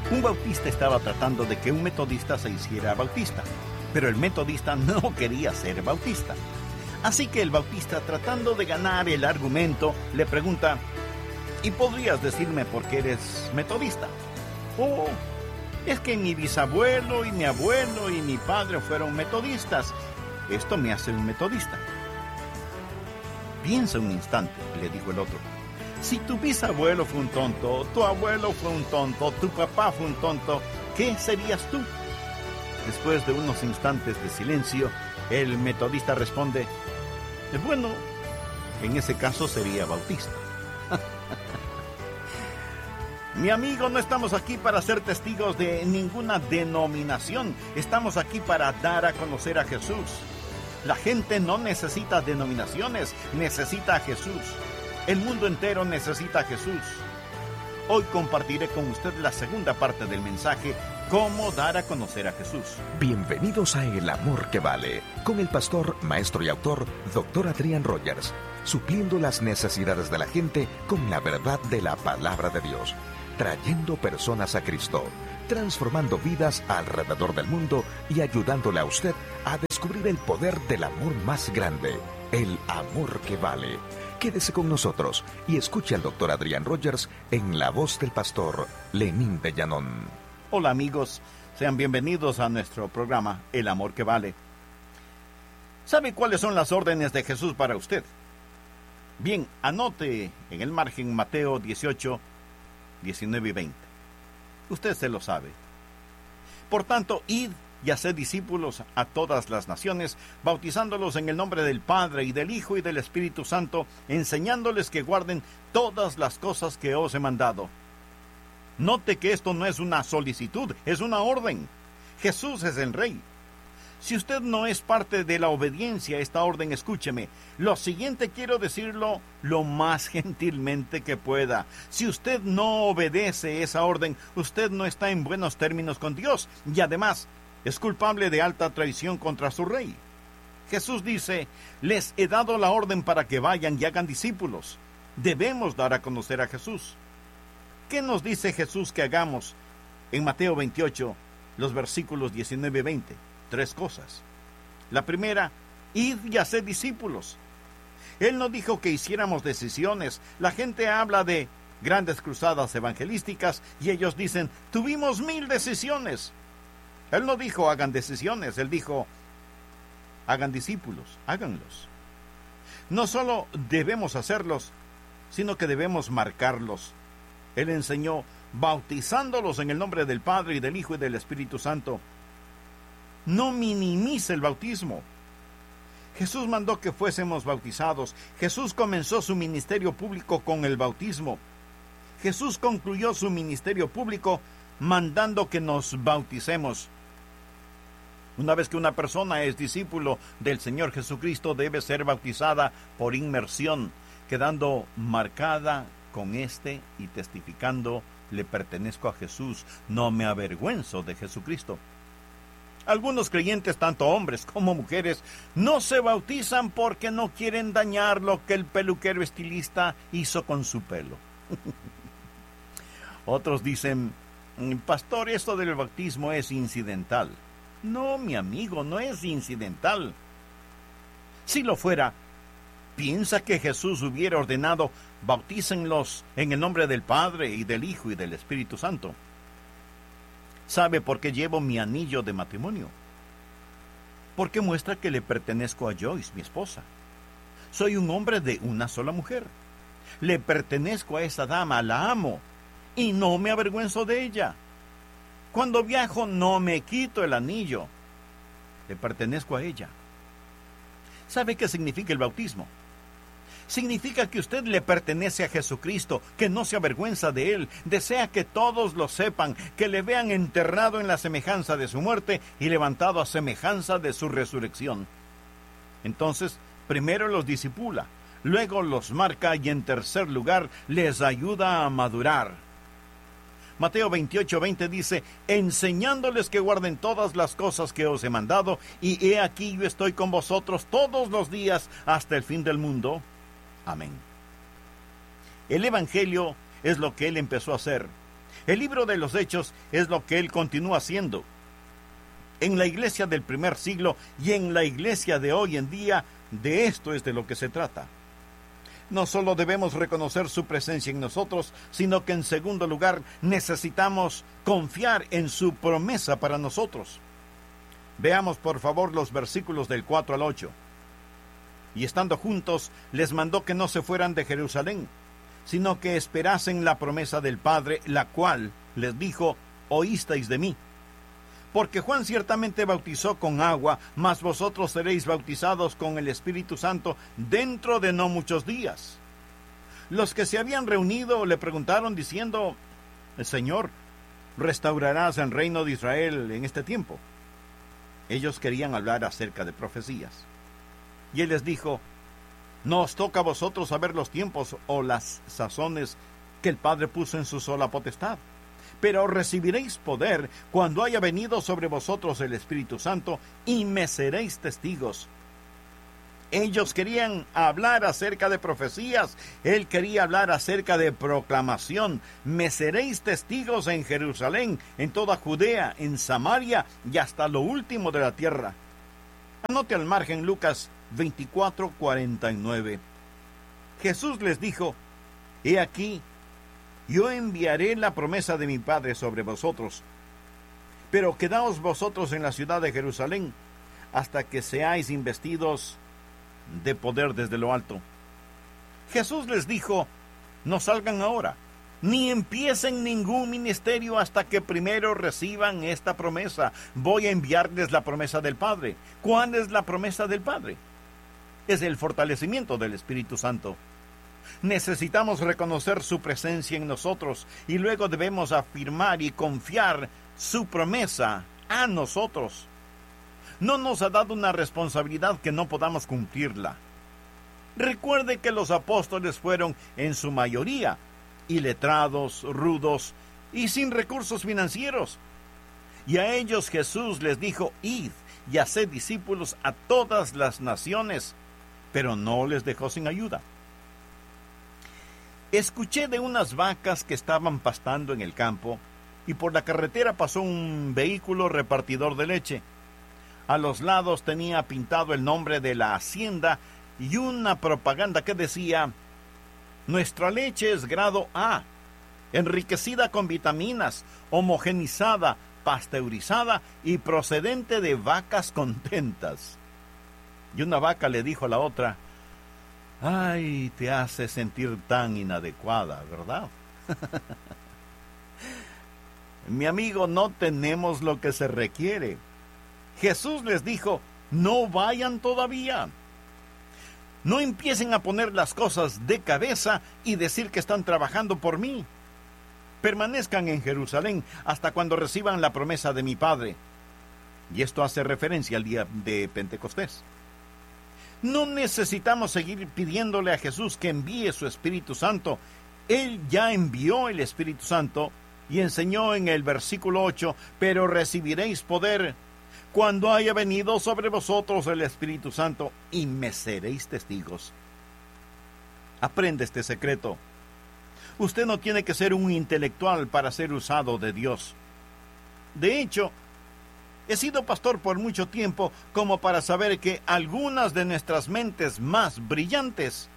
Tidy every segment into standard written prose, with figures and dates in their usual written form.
Un bautista estaba tratando de que un metodista se hiciera bautista, pero el metodista no quería ser bautista. Así que el bautista, tratando de ganar el argumento, le pregunta: ¿y podrías decirme por qué eres metodista? Oh, es que mi bisabuelo y mi abuelo y mi padre fueron metodistas. Esto me hace un metodista. Piensa un instante, le dijo el otro. Si tu bisabuelo fue un tonto, tu abuelo fue un tonto, tu papá fue un tonto, ¿qué serías tú? Después de unos instantes de silencio, el metodista responde: bueno, en ese caso sería bautista. Mi amigo, no estamos aquí para ser testigos de ninguna denominación. Estamos aquí para dar a conocer a Jesús. La gente no necesita denominaciones, necesita a Jesús. El mundo entero necesita a Jesús. Hoy compartiré con usted la segunda parte del mensaje: cómo dar a conocer a Jesús. Bienvenidos a El Amor que Vale, con el pastor, maestro y autor, Dr. Adrián Rogers, supliendo las necesidades de la gente con la verdad de la palabra de Dios, trayendo personas a Cristo, transformando vidas alrededor del mundo y ayudándole a usted a descubrir el poder del amor más grande, el amor que vale. Quédese con nosotros y escuche al Dr. Adrián Rogers en la voz del pastor Lenín de Llanón. Hola amigos, sean bienvenidos a nuestro programa El Amor que Vale. ¿Sabe cuáles son las órdenes de Jesús para usted? Bien, anote en el margen Mateo 18, 19 y 20. Usted se lo sabe. Por tanto, id y haced discípulos a todas las naciones, bautizándolos en el nombre del Padre y del Hijo y del Espíritu Santo, enseñándoles que guarden todas las cosas que os he mandado. Note que esto no es una solicitud, es una orden. Jesús es el Rey. Si usted no es parte de la obediencia a esta orden, escúcheme. Lo siguiente quiero decirlo lo más gentilmente que pueda. Si usted no obedece esa orden, usted no está en buenos términos con Dios y además es culpable de alta traición contra su Rey. Jesús dice: les he dado la orden para que vayan y hagan discípulos. Debemos dar a conocer a Jesús. ¿Qué nos dice Jesús que hagamos? En Mateo 28, los versículos 19 y 20. 3 cosas. La primera: id y haced discípulos. Él no dijo que hiciéramos decisiones. La gente habla de grandes cruzadas evangelísticas y ellos dicen: tuvimos 1000 decisiones. Él no dijo hagan decisiones, él dijo hagan discípulos, háganlos. No solo debemos hacerlos, sino que debemos marcarlos. Él enseñó bautizándolos en el nombre del Padre y del Hijo y del Espíritu Santo. No minimice el bautismo. Jesús mandó que fuésemos bautizados. Jesús comenzó su ministerio público con el bautismo. Jesús concluyó su ministerio público mandando que nos bauticemos. Una vez que una persona es discípulo del Señor Jesucristo, debe ser bautizada por inmersión, quedando marcada con y testificando: le pertenezco a Jesús, no me avergüenzo de Jesucristo. Algunos creyentes, tanto hombres como mujeres, no se bautizan porque no quieren dañar lo que el peluquero estilista hizo con su pelo. Otros dicen: pastor, esto del bautismo es incidental. No, mi amigo, no es incidental. Si lo fuera, ¿piensa que Jesús hubiera ordenado: bautícenlos en el nombre del Padre y del Hijo y del Espíritu Santo? ¿Sabe por qué llevo mi anillo de matrimonio? Porque muestra que le pertenezco a Joyce, mi esposa. Soy un hombre de una sola mujer. Le pertenezco a esa dama, la amo, y no me avergüenzo de ella. Cuando viajo no me quito el anillo. Le pertenezco a ella. ¿Sabe qué significa el bautismo? Significa que usted le pertenece a Jesucristo, que no se avergüenza de Él, desea que todos lo sepan, que le vean enterrado en la semejanza de su muerte y levantado a semejanza de su resurrección. Entonces, primero los discipula, luego los marca y en tercer lugar les ayuda a madurar. Mateo 28:20 dice: enseñándoles que guarden todas las cosas que os he mandado, y he aquí yo estoy con vosotros todos los días hasta el fin del mundo. Amén. El Evangelio es lo que Él empezó a hacer. El libro de los Hechos es lo que él continúa haciendo. En la iglesia del primer siglo y en la iglesia de hoy en día, de esto es de lo que se trata. No solo debemos reconocer su presencia en nosotros, sino que en segundo lugar necesitamos confiar en su promesa para nosotros. Veamos por favor los versículos del 4 al 8. Y estando juntos, les mandó que no se fueran de Jerusalén, sino que esperasen la promesa del Padre, la cual les dijo: oísteis de mí. Porque Juan ciertamente bautizó con agua, mas vosotros seréis bautizados con el Espíritu Santo dentro de no muchos días. Los que se habían reunido le preguntaron diciendo: Señor, ¿restaurarás el reino de Israel en este tiempo? Ellos querían hablar acerca de profecías. Y él les dijo: no os toca a vosotros saber los tiempos o las sazones que el Padre puso en su sola potestad. Pero recibiréis poder cuando haya venido sobre vosotros el Espíritu Santo, y me seréis testigos. Ellos querían hablar acerca de profecías, él quería hablar acerca de proclamación. Me seréis testigos en Jerusalén, en toda Judea, en Samaria y hasta lo último de la tierra. Anote al margen Lucas 24:49. Jesús les dijo: he aquí, yo enviaré la promesa de mi Padre sobre vosotros, pero quedaos vosotros en la ciudad de Jerusalén hasta que seáis investidos de poder desde lo alto. Jesús les dijo: no salgan ahora, ni empiecen ningún ministerio hasta que primero reciban esta promesa. Voy a enviarles la promesa del Padre. ¿Cuál es la promesa del Padre? Es el fortalecimiento del Espíritu Santo. Necesitamos reconocer su presencia en nosotros y luego debemos afirmar y confiar su promesa a nosotros. No nos ha dado una responsabilidad que no podamos cumplirla. Recuerde que los apóstoles fueron en su mayoría iletrados, rudos y sin recursos financieros. Y a ellos Jesús les dijo: id y haced discípulos a todas las naciones, pero no les dejó sin ayuda. Escuché de unas vacas que estaban pastando en el campo y por la carretera pasó un vehículo repartidor de leche. A los lados tenía pintado el nombre de la hacienda y una propaganda que decía: nuestra leche es grado A, enriquecida con vitaminas, homogenizada, pasteurizada y procedente de vacas contentas. Y una vaca le dijo a la otra: ay, te hace sentir tan inadecuada, ¿verdad? Mi amigo, no tenemos lo que se requiere. Jesús les dijo: no vayan todavía. No empiecen a poner las cosas de cabeza y decir que están trabajando por mí. Permanezcan en Jerusalén hasta cuando reciban la promesa de mi Padre. Y esto hace referencia al día de Pentecostés. No necesitamos seguir pidiéndole a Jesús que envíe su Espíritu Santo. Él ya envió el Espíritu Santo y enseñó en el versículo 8: pero recibiréis poder cuando haya venido sobre vosotros el Espíritu Santo, y me seréis testigos. Aprende este secreto. Usted no tiene que ser un intelectual para ser usado de Dios. De hecho, he sido pastor por mucho tiempo como para saber que algunas de nuestras mentes más brillantes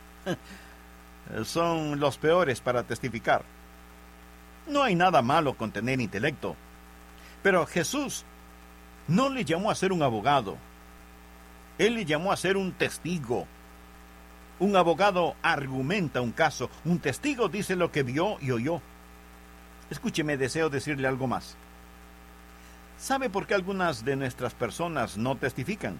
son los peores para testificar. No hay nada malo con tener intelecto, pero Jesús no le llamó a ser un abogado. Él le llamó a ser un testigo. Un abogado argumenta un caso, un testigo dice lo que vio y oyó. Escúcheme, deseo decirle algo más. ¿Sabe por qué algunas de nuestras personas no testifican?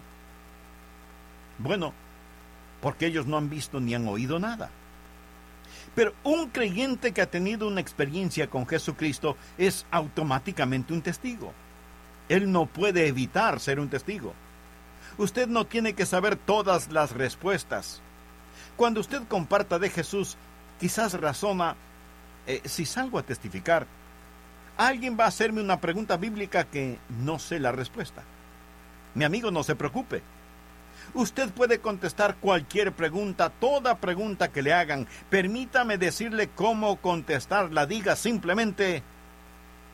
Bueno, porque ellos no han visto ni han oído nada. Pero un creyente que ha tenido una experiencia con Jesucristo es automáticamente un testigo. Él no puede evitar ser un testigo. Usted no tiene que saber todas las respuestas. Cuando usted comparta de Jesús, quizás razona, si salgo a testificar, alguien va a hacerme una pregunta bíblica que no sé la respuesta. Mi amigo, no se preocupe. Usted puede contestar cualquier pregunta, toda pregunta que le hagan. Permítame decirle cómo contestarla. Diga simplemente: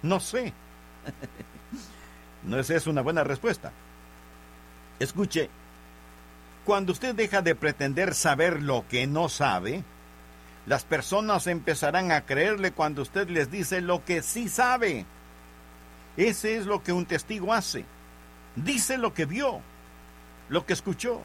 No sé. ¿No es eso una buena respuesta? Escuche, cuando usted deja de pretender saber lo que no sabe, las personas empezarán a creerle cuando usted les dice lo que sí sabe. Ese es lo que un testigo hace. Dice lo que vio, lo que escuchó.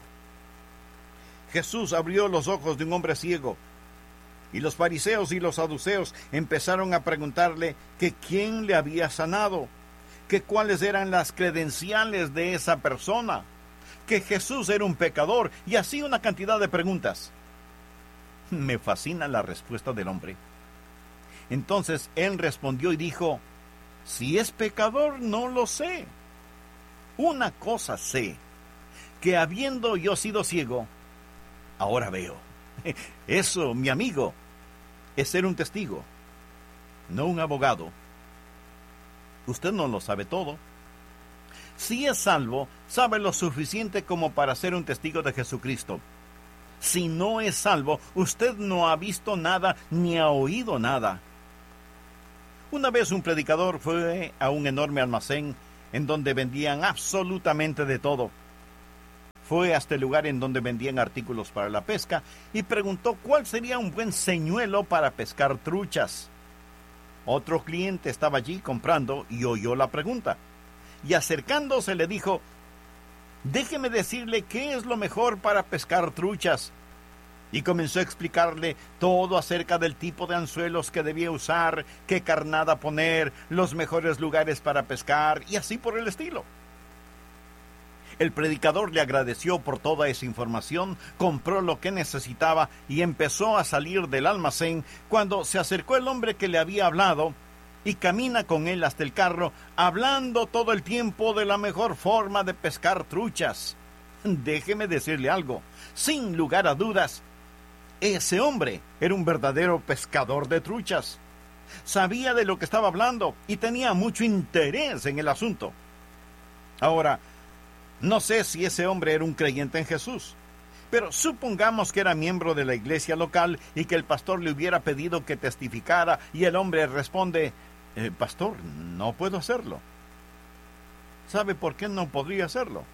Jesús abrió los ojos de un hombre ciego, y los fariseos y los saduceos empezaron a preguntarle que quién le había sanado, que cuáles eran las credenciales de esa persona, que Jesús era un pecador, y así una cantidad de preguntas. Me fascina la respuesta del hombre. Entonces él respondió y dijo: si es pecador, no lo sé. Una cosa sé, que habiendo yo sido ciego, ahora veo. Eso, mi amigo, es ser un testigo, no un abogado. Usted no lo sabe todo. Si es salvo, sabe lo suficiente como para ser un testigo de Jesucristo. Si no es salvo, usted no ha visto nada ni ha oído nada. Una vez un predicador fue a un enorme almacén en donde vendían absolutamente de todo. Fue hasta el lugar en donde vendían artículos para la pesca y preguntó cuál sería un buen señuelo para pescar truchas. Otro cliente estaba allí comprando y oyó la pregunta. Y acercándose le dijo: déjeme decirle qué es lo mejor para pescar truchas. Y comenzó a explicarle todo acerca del tipo de anzuelos que debía usar, qué carnada poner, los mejores lugares para pescar y así por el estilo. El predicador le agradeció por toda esa información, compró lo que necesitaba y empezó a salir del almacén cuando se acercó el hombre que le había hablado y camina con él hasta el carro, hablando todo el tiempo de la mejor forma de pescar truchas. Déjeme decirle algo, sin lugar a dudas, ese hombre era un verdadero pescador de truchas. Sabía de lo que estaba hablando y tenía mucho interés en el asunto. Ahora, no sé si ese hombre era un creyente en Jesús, pero supongamos que era miembro de la iglesia local y que el pastor le hubiera pedido que testificara y el hombre responde: pastor, no puedo hacerlo. ¿Sabe por qué no podría hacerlo?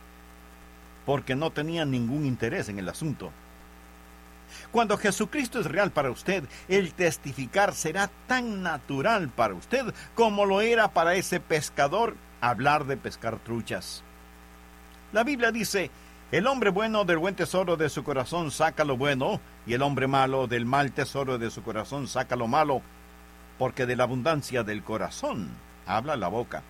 Porque no tenía ningún interés en el asunto. Cuando Jesucristo es real para usted, el testificar será tan natural para usted como lo era para ese pescador hablar de pescar truchas. La Biblia dice: el hombre bueno del buen tesoro de su corazón saca lo bueno, y el hombre malo del mal tesoro de su corazón saca lo malo, porque de la abundancia del corazón habla la boca.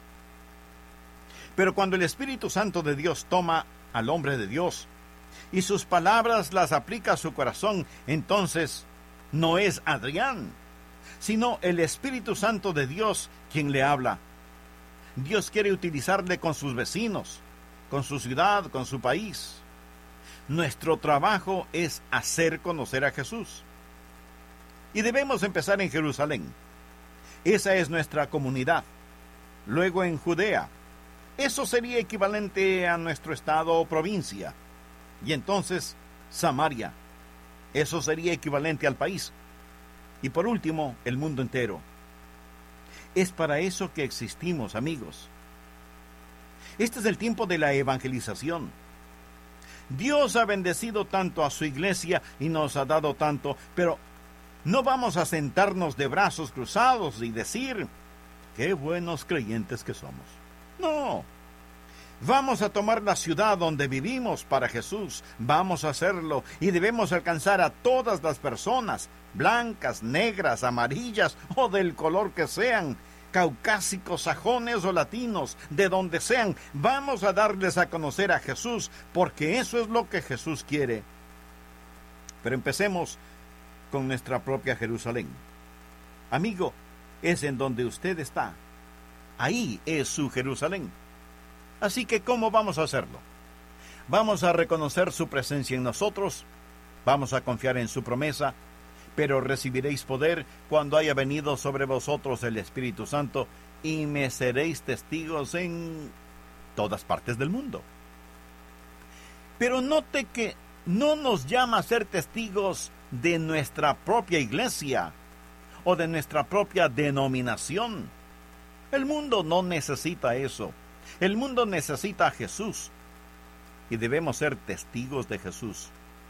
Pero cuando el Espíritu Santo de Dios toma al hombre de Dios y sus palabras las aplica a su corazón, entonces no es Adrián, sino el Espíritu Santo de Dios quien le habla. Dios quiere utilizarle con sus vecinos, con su ciudad, con su país. Nuestro trabajo es hacer conocer a Jesús. Y debemos empezar en Jerusalén. Esa es nuestra comunidad. Luego en Judea. Eso sería equivalente a nuestro estado o provincia. Y entonces Samaria. Eso sería equivalente al país. Y por último, el mundo entero. Es para eso que existimos, amigos. Este es el tiempo de la evangelización. Dios ha bendecido tanto a su iglesia y nos ha dado tanto, pero no vamos a sentarnos de brazos cruzados y decir: qué buenos creyentes que somos. No. Vamos a tomar la ciudad donde vivimos para Jesús. Vamos a hacerlo y debemos alcanzar a todas las personas, blancas, negras, amarillas o del color que sean, caucásicos, sajones o latinos, de donde sean. Vamos a darles a conocer a Jesús, porque eso es lo que Jesús quiere. Pero empecemos con nuestra propia Jerusalén. Amigo, es en donde usted está. Ahí es su Jerusalén. Así que, ¿cómo vamos a hacerlo? Vamos a reconocer su presencia en nosotros, vamos a confiar en su promesa, pero recibiréis poder cuando haya venido sobre vosotros el Espíritu Santo, y me seréis testigos en todas partes del mundo. Pero note que no nos llama a ser testigos de nuestra propia iglesia o de nuestra propia denominación. El mundo no necesita eso. El mundo necesita a Jesús. Y debemos ser testigos de Jesús.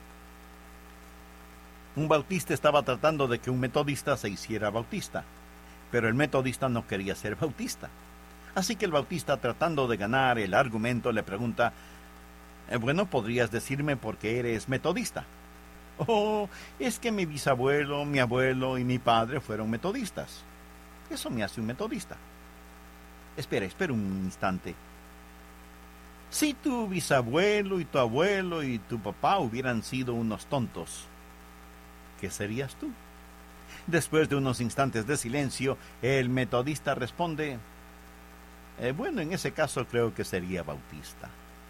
Un bautista estaba tratando de que un metodista se hiciera bautista, pero el metodista no quería ser bautista. Así que el bautista, tratando de ganar el argumento, le pregunta: bueno, ¿podrías decirme por qué eres metodista? Oh, es que mi bisabuelo, mi abuelo y mi padre fueron metodistas. Eso me hace un metodista. Espera un instante. Si tu bisabuelo y tu abuelo y tu papá hubieran sido unos tontos, ¿qué serías tú? Después de unos instantes de silencio, el metodista responde: bueno, en ese caso creo que sería bautista.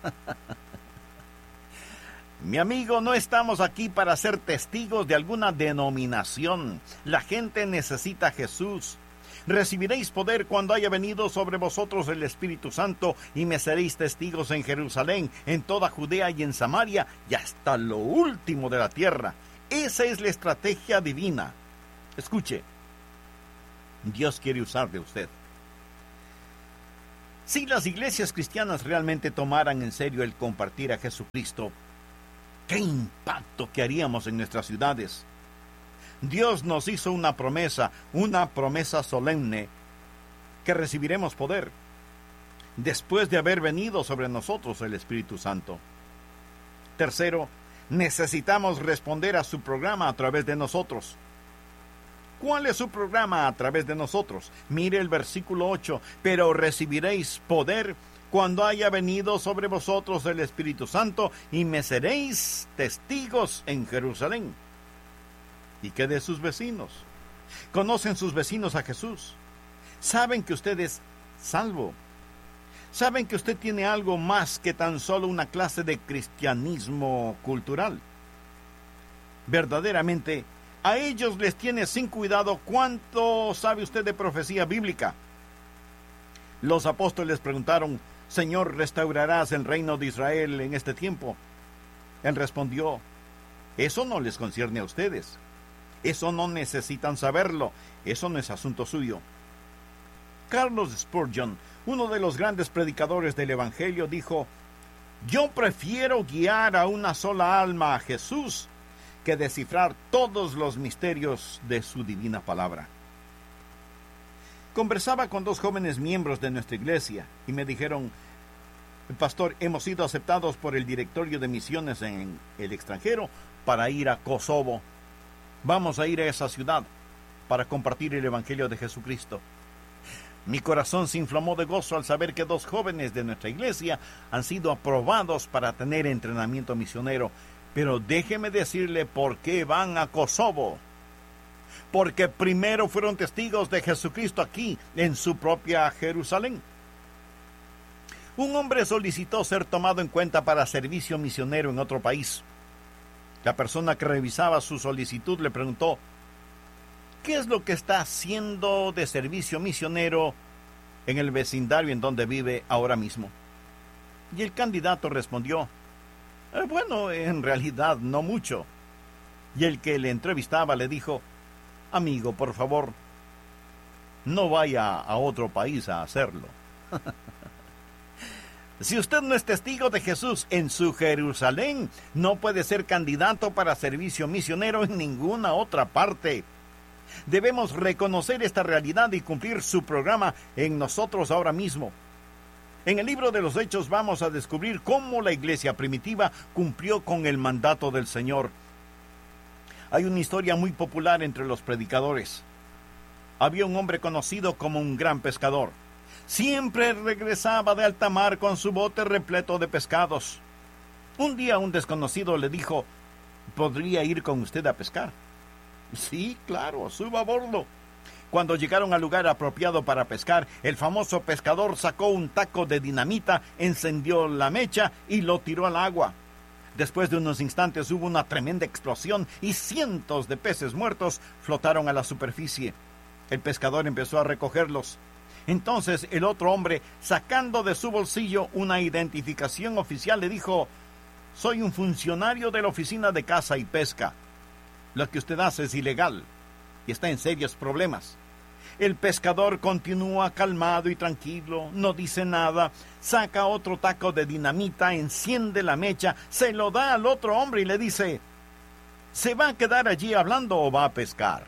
Mi amigo, no estamos aquí para ser testigos de alguna denominación. La gente necesita a Jesús. Recibiréis poder cuando haya venido sobre vosotros el Espíritu Santo, y me seréis testigos en Jerusalén, en toda Judea y en Samaria, y hasta lo último de la tierra. Esa es la estrategia divina. Escuche, Dios quiere usar de usted. Si las iglesias cristianas realmente tomaran en serio el compartir a Jesucristo, ¿qué impacto que haríamos en nuestras ciudades? Dios nos hizo una promesa solemne, que recibiremos poder después de haber venido sobre nosotros el Espíritu Santo. Tercero, necesitamos responder a su programa a través de nosotros. ¿Cuál es su programa a través de nosotros? Mire el versículo 8, pero recibiréis poder cuando haya venido sobre vosotros el Espíritu Santo, y me seréis testigos en Jerusalén. ¿Y qué de sus vecinos? ¿Conocen sus vecinos a Jesús? ¿Saben que usted es salvo? ¿Saben que usted tiene algo más que tan solo una clase de cristianismo cultural? Verdaderamente, a ellos les tiene sin cuidado cuánto sabe usted de profecía bíblica. Los apóstoles preguntaron: Señor, ¿restaurarás el reino de Israel en este tiempo? Él respondió: eso no les concierne a ustedes. Eso no necesitan saberlo. Eso no es asunto suyo. Carlos Spurgeon, uno de los grandes predicadores del Evangelio, dijo: yo prefiero guiar a una sola alma a Jesús que descifrar todos los misterios de su divina palabra. Conversaba con dos jóvenes miembros de nuestra iglesia y me dijeron: pastor, hemos sido aceptados por el directorio de misiones en el extranjero para ir a Kosovo. Vamos a ir a esa ciudad para compartir el Evangelio de Jesucristo. Mi corazón se inflamó de gozo al saber que dos jóvenes de nuestra iglesia han sido aprobados para tener entrenamiento misionero. Pero déjeme decirle por qué van a Kosovo. Porque primero fueron testigos de Jesucristo aquí, en su propia Jerusalén. Un hombre solicitó ser tomado en cuenta para servicio misionero en otro país. La persona que revisaba su solicitud le preguntó: ¿qué es lo que está haciendo de servicio misionero en el vecindario en donde vive ahora mismo? Y el candidato respondió: bueno, en realidad no mucho. Y el que le entrevistaba le dijo: amigo, por favor, no vaya a otro país a hacerlo. Si usted no es testigo de Jesús en su Jerusalén, no puede ser candidato para servicio misionero en ninguna otra parte. Debemos reconocer esta realidad y cumplir su programa en nosotros ahora mismo. En el libro de los Hechos vamos a descubrir cómo la iglesia primitiva cumplió con el mandato del Señor. Hay una historia muy popular entre los predicadores. Había un hombre conocido como un gran pescador. Siempre regresaba de alta mar con su bote repleto de pescados. Un día un desconocido le dijo: ¿podría ir con usted a pescar? Sí, claro, suba a bordo. Cuando llegaron al lugar apropiado para pescar, el famoso pescador sacó un taco de dinamita, encendió la mecha y lo tiró al agua. Después de unos instantes hubo una tremenda explosión y cientos de peces muertos flotaron a la superficie. El pescador empezó a recogerlos. Entonces el otro hombre, sacando de su bolsillo una identificación oficial, le dijo: soy un funcionario de la Oficina de Caza y Pesca. Lo que usted hace es ilegal y está en serios problemas. El pescador continúa calmado y tranquilo, no dice nada, saca otro taco de dinamita, enciende la mecha, se lo da al otro hombre y le dice: ¿se va a quedar allí hablando o va a pescar?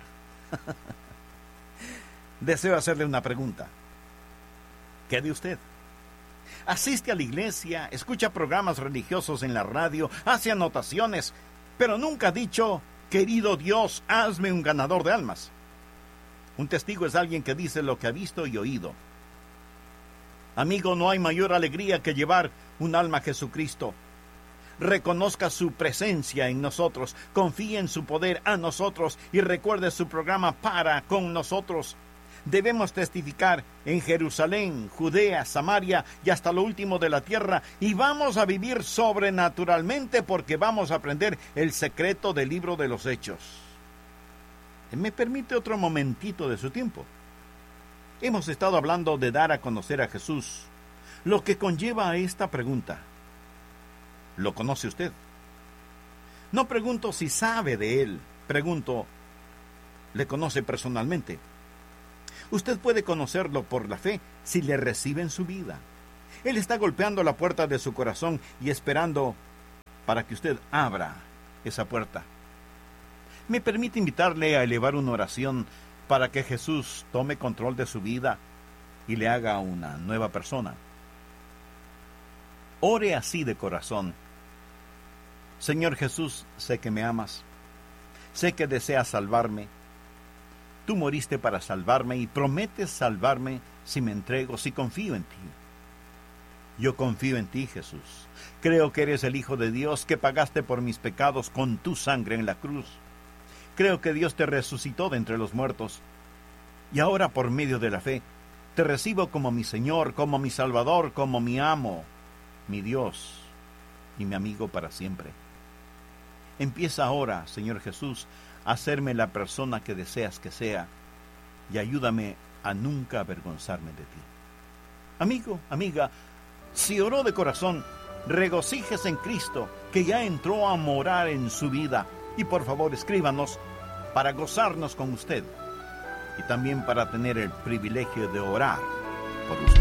Deseo hacerle una pregunta. ¿Qué de usted? Asiste a la iglesia, escucha programas religiosos en la radio, hace anotaciones, pero nunca ha dicho: querido Dios, hazme un ganador de almas. Un testigo es alguien que dice lo que ha visto y oído. Amigo, no hay mayor alegría que llevar un alma a Jesucristo. Reconozca su presencia en nosotros, confíe en su poder a nosotros y recuerde su programa para con nosotros. Debemos testificar en Jerusalén, Judea, Samaria y hasta lo último de la tierra, y vamos a vivir sobrenaturalmente porque vamos a aprender el secreto del libro de los Hechos. ¿Me permite otro momentito de su tiempo? Hemos estado hablando de dar a conocer a Jesús, lo que conlleva a esta pregunta: ¿lo conoce usted? No pregunto si sabe de él, pregunto: ¿le conoce personalmente? Usted puede conocerlo por la fe si le recibe en su vida. Él está golpeando la puerta de su corazón y esperando para que usted abra esa puerta. Me permite invitarle a elevar una oración para que Jesús tome control de su vida y le haga una nueva persona. Ore así de corazón: Señor Jesús, sé que me amas, sé que deseas salvarme. Tú moriste para salvarme y prometes salvarme si me entrego, si confío en ti. Yo confío en ti, Jesús. Creo que eres el Hijo de Dios, que pagaste por mis pecados con tu sangre en la cruz. Creo que Dios te resucitó de entre los muertos. Y ahora, por medio de la fe, te recibo como mi Señor, como mi Salvador, como mi amo, mi Dios y mi amigo para siempre. Empieza ahora, Señor Jesús, a hacerme la persona que deseas que sea, y ayúdame a nunca avergonzarme de ti. Amigo, amiga, si oró de corazón, regocíjese en Cristo, que ya entró a morar en su vida. Y por favor, escríbanos para gozarnos con usted y también para tener el privilegio de orar por usted.